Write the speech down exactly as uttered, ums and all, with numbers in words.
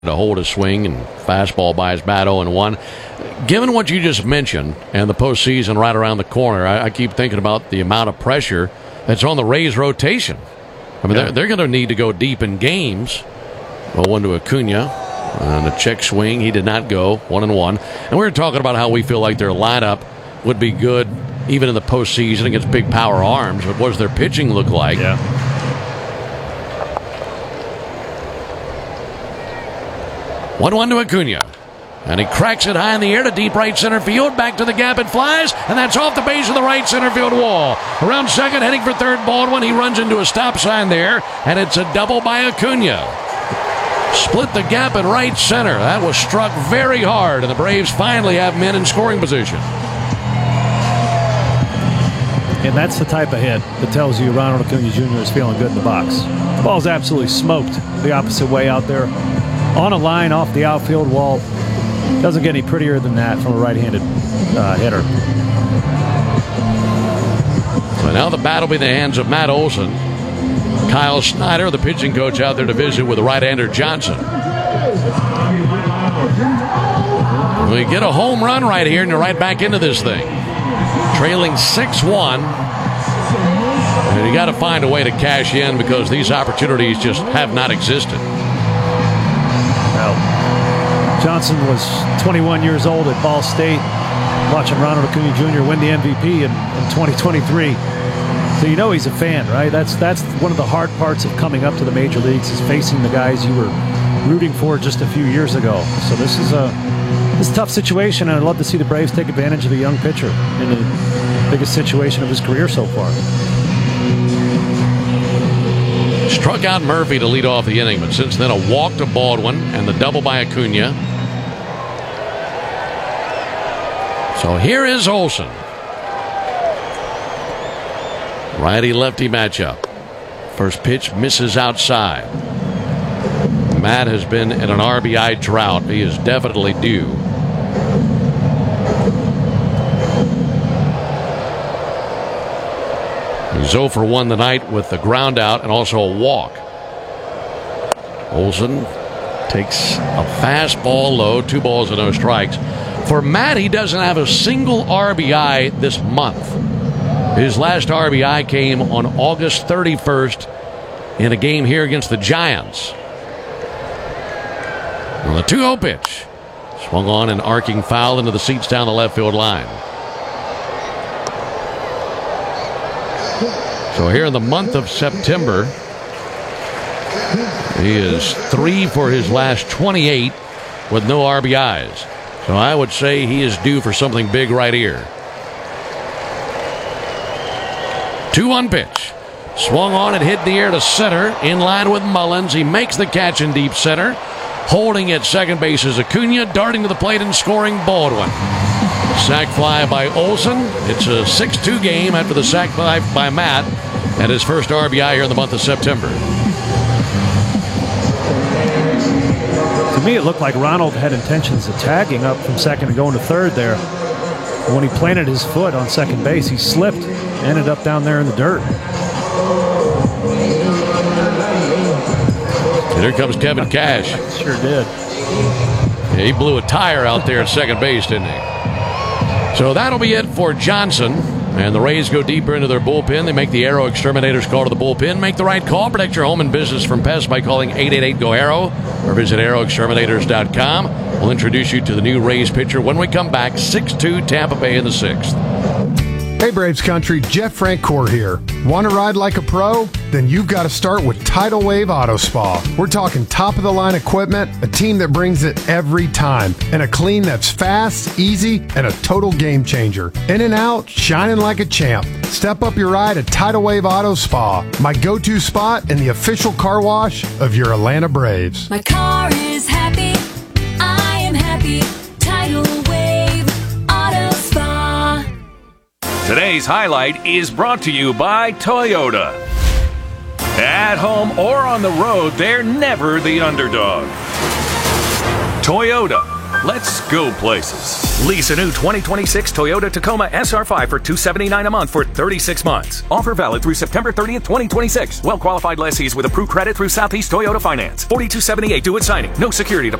to hold his swing and fastball by his bat oh and one. Given what you just mentioned and the postseason right around the corner, I, I keep thinking about the amount of pressure that's on the Rays rotation. I mean, yeah. they're, they're going to need to go deep in games. oh one to Acuna and a check swing. He did not go one and one. And we were talking about how we feel like their lineup would be good even in the postseason against big power arms. But what does their pitching look like? Yeah. one one to Acuna. And he cracks it high in the air to deep right center field. Back to the gap it flies. And that's off the base of the right center field wall. Around second, heading for third, Baldwin. He runs into a stop sign there. And it's a double by Acuna. Split the gap at right center. That was struck very hard. And the Braves finally have men in scoring position. And that's the type of hit that tells you Ronald Acuna Junior is feeling good in the box. The ball's absolutely smoked the opposite way out there. On a line off the outfield wall. Doesn't get any prettier than that from a right-handed uh, hitter. So now the bat will be in the hands of Matt Olson. Kyle Snyder, the pitching coach out there to visit with the right-hander Johnson. We get a home run right here, and you're right back into this thing. Trailing six one. And you got to find a way to cash in because these opportunities just have not existed. Johnson was twenty-one years old at Ball State, watching Ronald Acuna Junior win the M V P in, in twenty twenty-three. So you know he's a fan, right? That's that's one of the hard parts of coming up to the major leagues is facing the guys you were rooting for just a few years ago. So this is a this is a tough situation, and I'd love to see the Braves take advantage of a young pitcher in the biggest situation of his career so far. Struck out Murphy to lead off the inning, but since then a walk to Baldwin and the double by Acuna. So here is Olson. Righty-lefty matchup. First pitch misses outside. Matt has been in an R B I drought. He is definitely due. He's oh for one tonight with the ground out and also a walk. Olson takes a fastball low, two balls and no strikes. For Matt, he doesn't have a single R B I this month. His last R B I came on August thirty-first in a game here against the Giants. On the two oh pitch. Swung on an arcing foul into the seats down the left field line. So here in the month of September, he is three for his last twenty-eight with no R B Is. So I would say he is due for something big right here. two one pitch. Swung on and hit in the air to center. In line with Mullins. He makes the catch in deep center. Holding at second base is Acuna. Darting to the plate and scoring Baldwin. Sac fly by Olson. It's a six two game after the sac fly by Matt and his first R B I here in the month of September. To me, it looked like Ronald had intentions of tagging up from second and going to third there. But when he planted his foot on second base, he slipped, ended up down there in the dirt. And here comes Kevin Cash. Sure did. Yeah, he blew a tire out there at second base, didn't he? So that'll be it for Johnson. And the Rays go deeper into their bullpen. They make the Aero Exterminators call to the bullpen. Make the right call. Protect your home and business from pests by calling eight eight eight G O ARROW or visit aero exterminators dot com. We'll introduce you to the new Rays pitcher when we come back. six two Tampa Bay in the sixth. Hey Braves Country, Jeff Francoeur here. Want to ride like a pro? Then you've got to start with Tidal Wave Auto Spa. We're talking top-of-the-line equipment, a team that brings it every time, and a clean that's fast, easy, and a total game changer. In and out, shining like a champ. Step up your ride at Tidal Wave Auto Spa, my go-to spot and the official car wash of your Atlanta Braves. My car is happy. I am happy. Tidal Wave Auto Spa. Today's highlight is brought to you by Toyota. At home or on the road, they're never the underdog. Toyota, Let's go places. Lease a new twenty twenty-six Toyota Tacoma S R five for two hundred seventy-nine dollars a month for thirty-six months. Offer valid through September thirtieth, twenty twenty-six. Well-qualified lessees with approved credit through Southeast Toyota Finance. forty-two seventy-eight due at signing. No security deposit.